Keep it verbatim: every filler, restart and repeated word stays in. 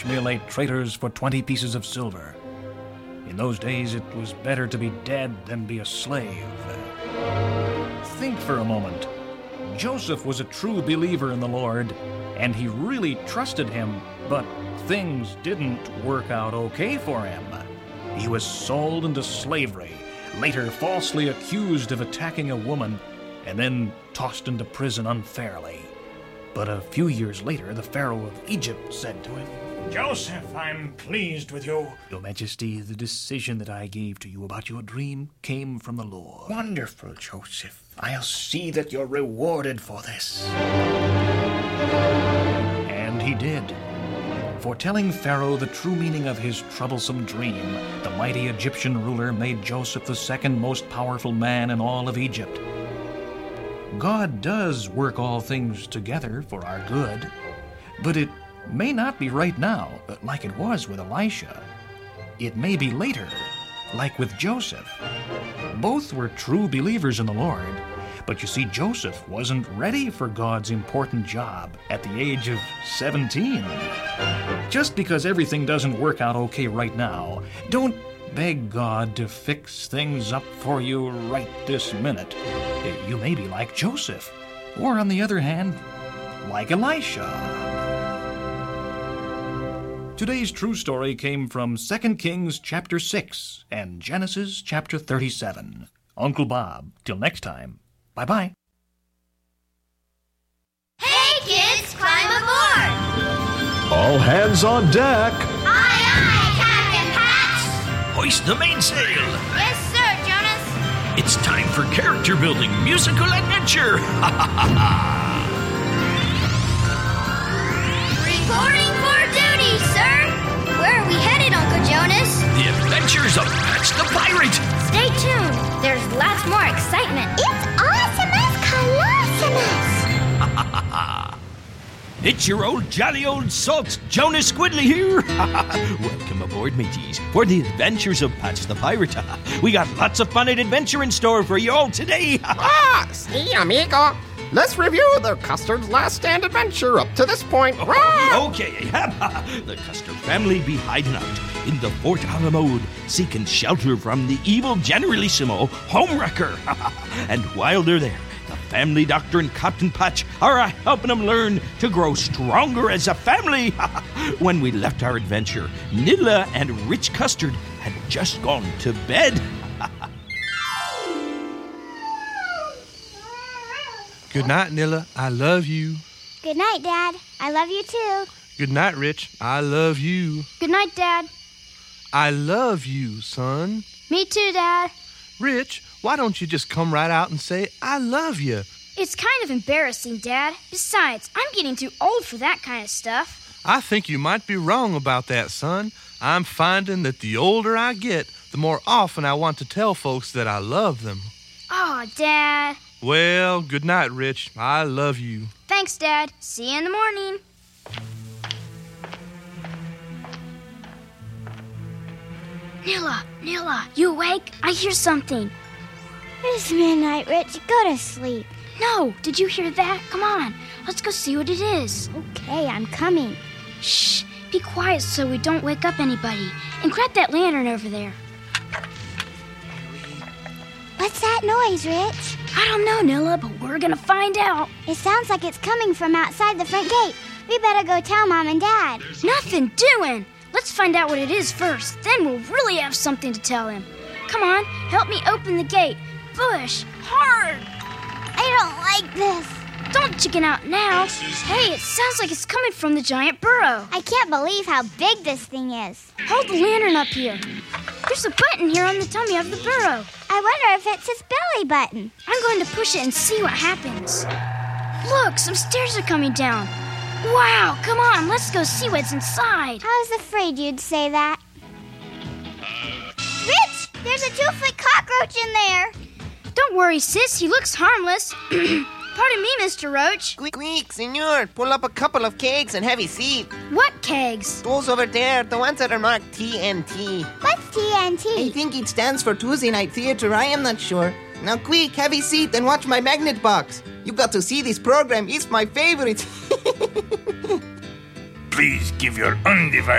Ishmaelite traitors for twenty pieces of silver. In those days, it was better to be dead than be a slave. Think for a moment. Joseph was a true believer in the Lord, and he really trusted him, but things didn't work out okay for him. He was sold into slavery, later falsely accused of attacking a woman, and then tossed into prison unfairly. But a few years later, the Pharaoh of Egypt said to him, "Joseph, I'm pleased with you. Your Majesty, the decision that I gave to you about your dream came from the Lord." Wonderful, Joseph. I'll see that you're rewarded for this. And he did. Foretelling Pharaoh the true meaning of his troublesome dream, the mighty Egyptian ruler made Joseph the second most powerful man in all of Egypt. God does work all things together for our good, but it may not be right now, like it was with Elisha. It may be later, like with Joseph. Both were true believers in the Lord, but you see, Joseph wasn't ready for God's important job at the age of seventeen. Just because everything doesn't work out okay right now, don't beg God to fix things up for you right this minute. You may be like Joseph, or on the other hand, like Elisha. Today's true story came from Second Kings chapter six and Genesis chapter thirty-seven. Uncle Bob, till next time, bye-bye. Hey kids, climb aboard! All hands on deck. Aye, aye, Captain Patch! Hoist the mainsail. Yes, sir, Jonas. It's time for character building musical adventure. Reporting for duty, sir. Where are we headed, Uncle Jonas? The Adventures of Patch the Pirate. Stay tuned. There's lots more excitement. It's Awesomeness Colossimus. It's your old jolly old salt, Jonas Squidley here. Welcome aboard, mateys, for the Adventures of Patch the Pirate. We got lots of fun and adventure in store for you all today. Ah, see, amigo. Let's review the Custard's last stand adventure up to this point. Oh, okay, the Custard family be hiding out in the Fort Alamode, seeking shelter from the evil Generalissimo Homewrecker. And while they're there, the family doctor and Captain Patch are uh, helping them learn to grow stronger as a family. When we left our adventure, Nilla and Rich Custard had just gone to bed. Good night, Nilla. I love you. Good night, Dad. I love you too. Good night, Rich. I love you. Good night, Dad. I love you, son. Me too, Dad. Rich, why don't you just come right out and say, I love you? It's kind of embarrassing, Dad. Besides, I'm getting too old for that kind of stuff. I think you might be wrong about that, son. I'm finding that the older I get, the more often I want to tell folks that I love them. Oh, Dad. Well, good night, Rich. I love you. Thanks, Dad. See you in the morning. Nilla, Nilla, you awake? I hear something. It's midnight, Rich. Go to sleep. No, did you hear that? Come on, let's go see what it is. Okay, I'm coming. Shh, be quiet so we don't wake up anybody. And grab that lantern over there. What's that noise, Rich? I don't know, Nilla, but we're gonna find out. It sounds like it's coming from outside the front gate. We better go tell Mom and Dad. Nothing doing. Let's find out what it is first. Then we'll really have something to tell him. Come on, help me open the gate. Push hard. I don't like this. Don't chicken out now. Hey, it sounds like it's coming from the giant burrow. I can't believe how big this thing is. Hold the lantern up here. There's a button here on the tummy of the burrow. I wonder if it's his belly button. I'm going to push it and see what happens. Look, some stairs are coming down. Wow, come on, let's go see what's inside. I was afraid you'd say that. Rich, there's a two-foot cockroach in there. Don't worry, sis, he looks harmless. Pardon me, Mister Roach. Quick, quick, senor, pull up a couple of kegs and have a seat. What kegs? Those over there, the ones that are marked T N T. What's T N T? I think it stands for Tuesday Night Theater, I am not sure. Now quick, have a seat and watch my magnet box. You got to see this program, it's my favorite. Please give your undivided